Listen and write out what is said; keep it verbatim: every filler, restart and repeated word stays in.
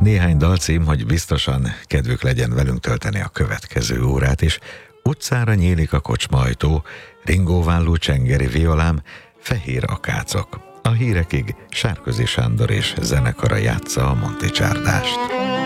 Néhány dalcím, hogy biztosan kedvük legyen velünk tölteni a következő órát, és utcára nyílik a kocsmaajtó, ringóvállú csengeri violám, fehér akácok. A hírekig Sárközi Sándor és zenekara játsza a Monticsárdást.